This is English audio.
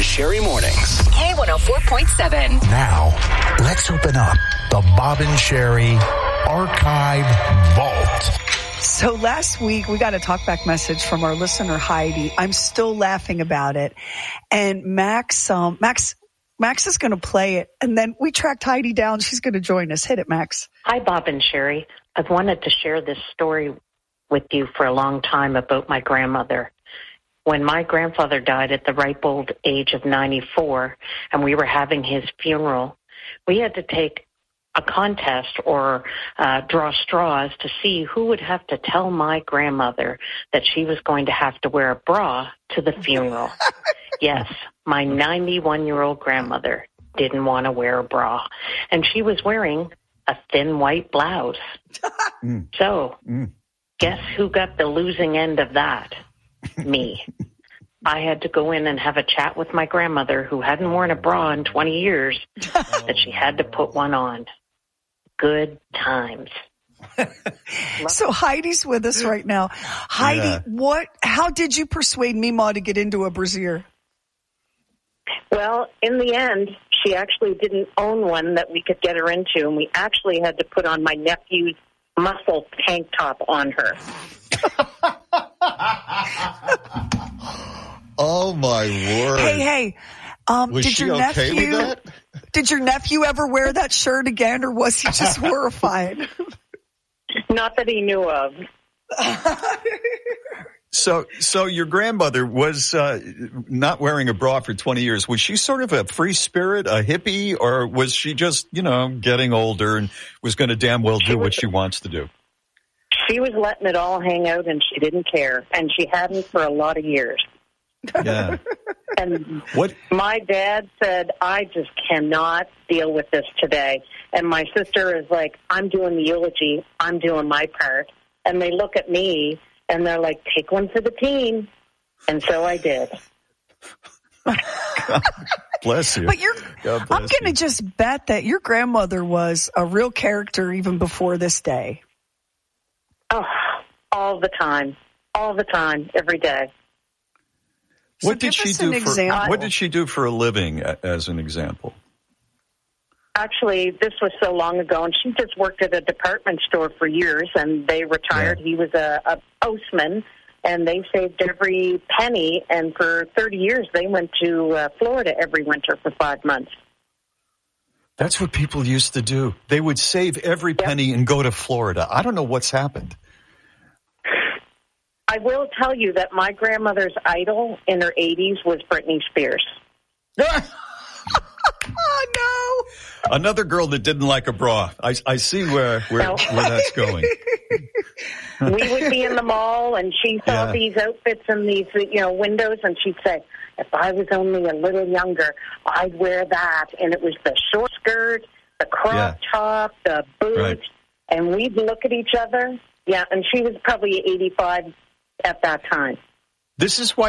Sherry Mornings. K104.7. Now, let's open up the Bob and Sherry Archive Vault. So last week, we got a talkback message from our listener, Heidi. I'm still laughing about it. And Max is going to play it. And then we tracked Heidi down. She's going to join us. Hit it, Max. Hi, Bob and Sherry. I've wanted to share this story with you for a long time about my grandmother. When my grandfather died at the ripe old age of 94 and we were having his funeral, we had to take a contest or draw straws to see who would have to tell my grandmother that she was going to have to wear a bra to the funeral. Yes, my 91-year-old grandmother didn't want to wear a bra, and she was wearing a thin white blouse. So, guess who got the losing end of that? Me. I had to go in and have a chat with my grandmother, who hadn't worn a bra in 20 years, that she had to put one on. Good times. So Heidi's with us right now. Heidi, how did you persuade Mima to get into a brassiere? Well, in the end, she actually didn't own one that we could get her into, and we actually had to put on my nephew's muscle tank top on her. Oh, my word. Hey. Was she okay with that? Did your nephew ever wear that shirt again, or was he just horrified? Not that he knew of. So your grandmother was not wearing a bra for 20 years. Was she sort of a free spirit, a hippie, or was she just, getting older and was going to damn well do what she wants to do? She was letting it all hang out, and she didn't care, and she hadn't for a lot of years. Yeah. And my dad said, I just cannot deal with this today. And my sister is like, I'm doing the eulogy. I'm doing my part. And they look at me, and they're like, take one for the team. And so I did. God bless you. But I'm going to just bet that your grandmother was a real character even before this day. Oh, all the time, every day. What did she do for a living, as an example? Actually, this was so long ago, and she just worked at a department store for years, and they retired. Yeah. He was a postman, and they saved every penny, and for 30 years, they went to Florida every winter for 5 months. That's what people used to do. They would save every penny and go to Florida. I don't know what's happened. I will tell you that my grandmother's idol in her 80s was Britney Spears. Oh, no. Another girl that didn't like a bra. I see where that's going. We would be in the mall, and she saw these outfits in these windows, and she'd say, if I was only a little younger, I'd wear that. And it was the short skirt, the crop top, the boots, and we'd look at each other. Yeah, and she was probably 85 at that time. This is why